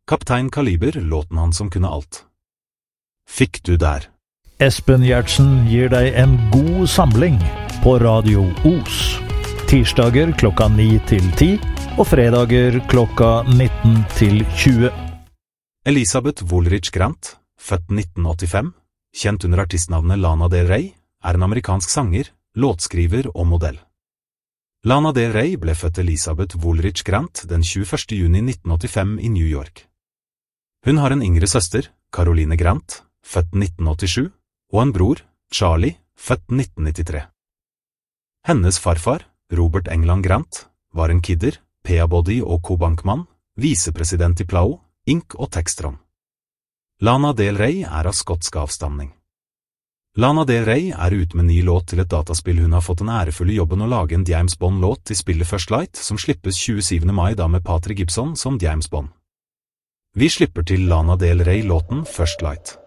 Kaptein Kaliber, låten han som kunne alt. Fikk du der? Espen Gjertsen gir deg en god samling på Radio Os. Tirsdager klokka 9 til 10, og fredager klokka 19 til 20. Elizabeth Woolridge Grant, født 1985, kjent under artistnavnet Lana Del Rey, er en amerikansk sanger, låtskriver og modell. Lana Del Rey ble født Elizabeth Woolridge Grant den 21. juni 1985 i New York. Hun har en yngre søster, Caroline Grant, født 1987, og en bror, Charlie, født 1993. Hennes farfar, Robert England Grant, var en kidder, Peabody og kobankmann, visepresident i Plow, Inc. og Textron. Lana Del Rey er av skotsk avstamning. Lana Del Rey er ute med ny låt til et dataspill. Hun har fått den ærefulle jobben å lage en James Bond-låt til spillet First Light, som slippes 27. mai da med Patrick Gibson som James Bond. Vi slipper til Lana Del Rey-låten First Light.